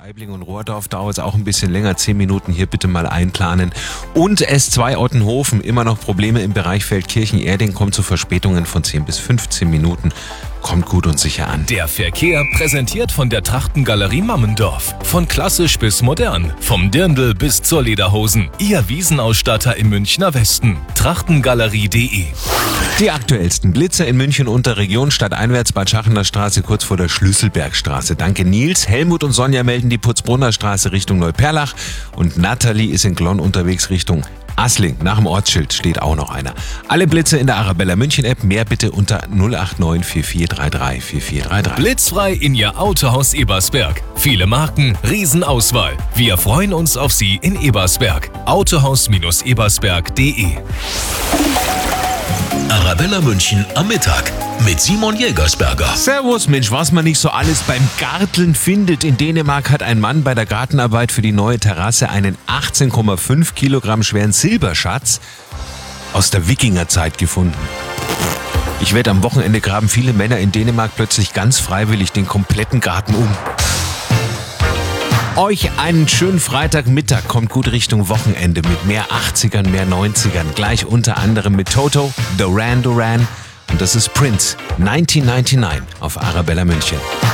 Aibling und Rohrdorf dauert es auch ein bisschen länger, 10 Minuten hier bitte mal einplanen. Und S2 Ottenhofen, immer noch Probleme im Bereich Feldkirchen-Erding, kommt zu Verspätungen von 10 bis 15 Minuten. Kommt gut und sicher an. Der Verkehr präsentiert von der Trachtengalerie Mammendorf. Von klassisch bis modern, vom Dirndl bis zur Lederhosen. Ihr Wiesenausstatter im Münchner Westen. Trachtengalerie.de. Die aktuellsten Blitze in München und der Region, stadteinwärts Bad Schachener Straße kurz vor der Schlüsselbergstraße. Danke Nils. Helmut und Sonja melden die Putzbrunner Straße Richtung Neuperlach und Nathalie ist in Glonn unterwegs Richtung Assling. Nach dem Ortsschild steht auch noch einer. Alle Blitze in der Arabella München App. Mehr bitte unter 089 4433 4433. Blitzfrei in Ihr Autohaus Ebersberg. Viele Marken, Riesenauswahl. Wir freuen uns auf Sie in Ebersberg. Autohaus-ebersberg.de. Arabella München am Mittag mit Simon Jägersberger. Servus Mensch, was man nicht so alles beim Garteln findet. In Dänemark hat ein Mann bei der Gartenarbeit für die neue Terrasse einen 18,5 Kilogramm schweren Silberschatz aus der Wikingerzeit gefunden. Ich wette, am Wochenende graben viele Männer in Dänemark plötzlich ganz freiwillig den kompletten Garten um. Euch einen schönen Freitagmittag, kommt gut Richtung Wochenende mit mehr 80ern, mehr 90ern. Gleich unter anderem mit Toto, Duran Duran und das ist Prince, 1999 auf Arabella München.